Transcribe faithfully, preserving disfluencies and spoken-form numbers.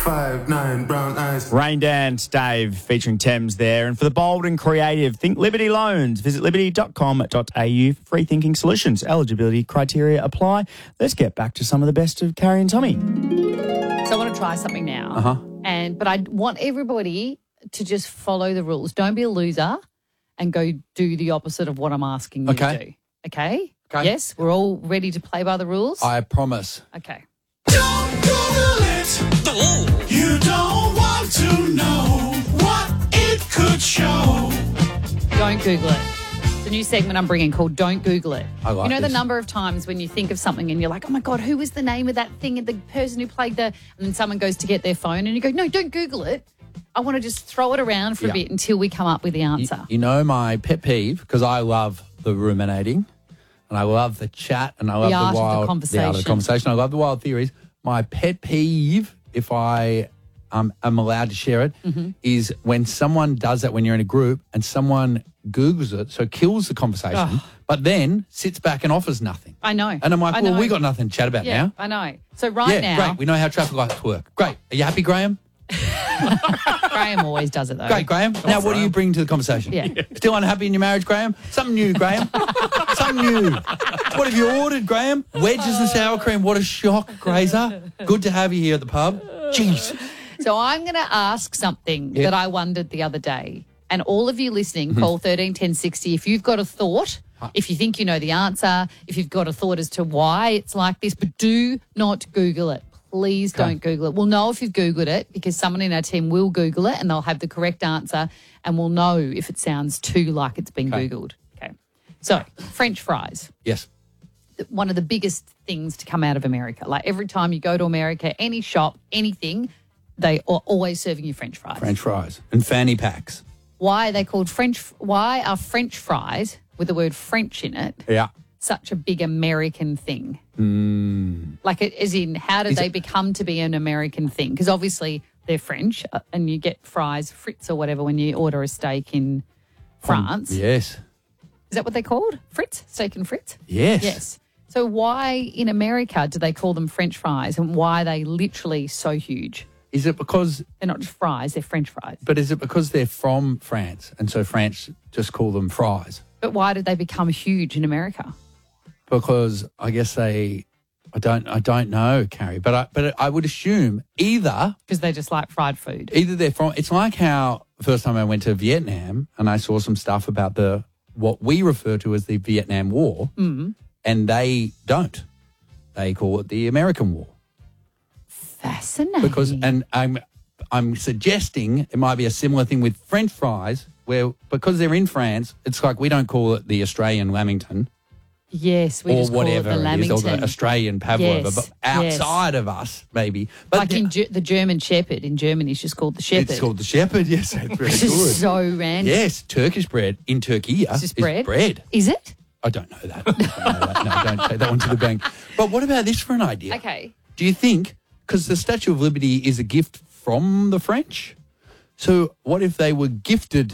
Five, nine, brown eyes. Rain Dance, Dave, featuring Thames there. And for the bold and creative, think Liberty Loans. Visit liberty dot com dot a u for free thinking solutions. Eligibility criteria apply. Let's get back to some of the best of Carrie and Tommy. So I want to try something now. Uh-huh. And but I want everybody to just follow the rules. Don't be a loser and go do the opposite of what I'm asking you Okay. to do. Okay? Okay. Yes, we're all ready to play by the rules? I promise. Okay. Don't Google it. You don't want to know what it could show. Don't Google it. It's a new segment I'm bringing called Don't Google It. I like You know this. the number of times when you think of something and you're like, oh, my God, who was the name of that thing and the person who played the... And then someone goes to get their phone and you go, no, don't Google it. I want to just throw it around for Yeah. a bit until we come up with the You, answer. you know my pet peeve, because I love the ruminating and I love the chat and I love The art of the the wild... The art of conversation. the conversation. I love the wild theories. My pet peeve, if I um, am allowed to share it, Mm-hmm. is when someone does that when you're in a group and someone Googles it, so kills the conversation, but then sits back and offers nothing. I know. And I'm like, I well, know. we got nothing to chat about Yeah, now. I know. So right yeah, now... great. We know how traffic lights work. Great. Are you happy, Graham? Graham always does it, though. Great, Graham. Now, what do you bring to the conversation? Yeah. Still unhappy in your marriage, Graham? Something new, Graham. Something new. What have you ordered, Graham? Wedges and sour cream. What a shock, Grazer. Good to have you here at the pub. Jeez. So I'm going to ask something Yeah. that I wondered the other day. And all of you listening, call thirteen ten sixty. If you've got a thought, if you think you know the answer, if you've got a thought as to why it's like this, but do not Google it. Please don't Google it. We'll know if you've Googled it because someone in our team will Google it and they'll have the correct answer and we'll know if it sounds too like it's been Okay. Googled. Okay. So, French fries. Yes. One of the biggest things to come out of America. Like every time you go to America, any shop, anything, they are always serving you French fries. French fries and fanny packs. Why are they called French? Why are French fries with the word French in it Yeah. such a big American thing? Mm. Like, it, as in, how did Is they it- become to be an American thing? Because obviously they're French, uh, and you get fries, frites or whatever, when you order a steak in France. Yes. Is that what they're called? Frites, steak and frites. Yes. Yes. So why in America do they call them French fries, and why are they literally so huge? Is it because, They're not just fries; they're French fries. but is it because they're from France and so France just call them fries? But why did they become huge in America? Because I guess they, I don't, I don't know, Carrie, but I, but I would assume either, Because they just like fried food. either they're from. It's like how the first time I went to Vietnam and I saw some stuff about the what we refer to as the Vietnam War, Mm. and they don't. They call it the American War Fascinating. because, and I'm, I'm suggesting it might be a similar thing with French fries, where because they're in France, it's like we don't call it the Australian Lamington. yes, we or just whatever call it the it is, or Lamington. the Australian pavlova, Yes, but yes. outside of us, maybe. But like the- in Ge- the German Shepherd in Germany, it's just called the Shepherd. it's called the shepherd. Yes, that's very Which is good. so random. Yes, Turkish bread in Turkey Is this is bread? bread. Is it? I don't know that. I don't know that. No, don't take that one to the bank. But what about this for an idea? Okay. Do you think, because the Statue of Liberty is a gift from the French, so what if they were gifted